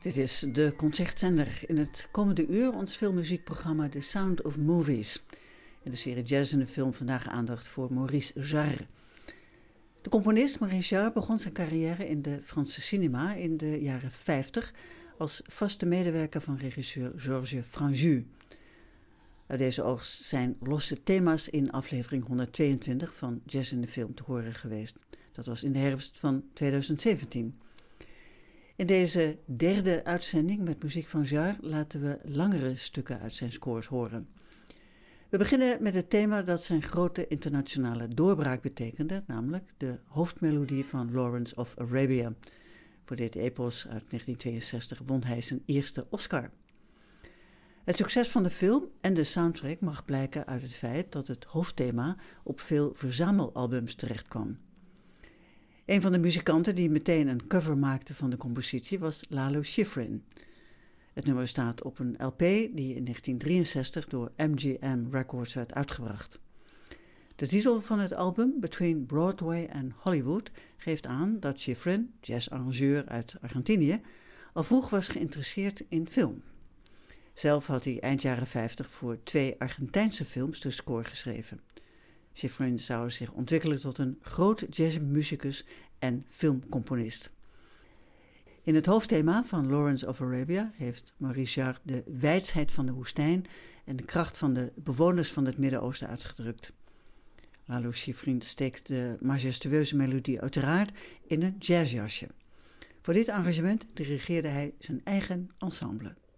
Dit is de Concertzender. In het komende uur ons filmmuziekprogramma The Sound of Movies. In de serie Jazz in de Film vandaag aandacht voor Maurice Jarre. De componist Maurice Jarre begon zijn carrière in de Franse cinema in de jaren 50 als vaste medewerker van regisseur Georges Franju. Uit deze oogst zijn losse thema's in aflevering 122 van Jazz in de Film te horen geweest. Dat was in de herfst van 2017. In deze derde uitzending met muziek van Jarre laten we langere stukken uit zijn scores horen. We beginnen met het thema dat zijn grote internationale doorbraak betekende, namelijk de hoofdmelodie van Lawrence of Arabia. Voor dit epos uit 1962 won hij zijn eerste Oscar. Het succes van de film en de soundtrack mag blijken uit het feit dat het hoofdthema op veel verzamelalbums terechtkwam. Een van de muzikanten die meteen een cover maakte van de compositie was Lalo Schifrin. Het nummer staat op een LP die in 1963 door MGM Records werd uitgebracht. De titel van het album, Between Broadway and Hollywood, geeft aan dat Schifrin, jazzarrangeur uit Argentinië, al vroeg was geïnteresseerd in film. Zelf had hij eind jaren 50 voor 2 Argentijnse films de score geschreven. Schifrin zou zich ontwikkelen tot een groot jazzmuzikus en filmcomponist. In het hoofdthema van Lawrence of Arabia heeft Maurice Jarre de weidsheid van de woestijn en de kracht van de bewoners van het Midden-Oosten uitgedrukt. Lalo Schifrin steekt de majestueuze melodie uiteraard in een jazzjasje. Voor dit arrangement dirigeerde hij zijn eigen ensemble.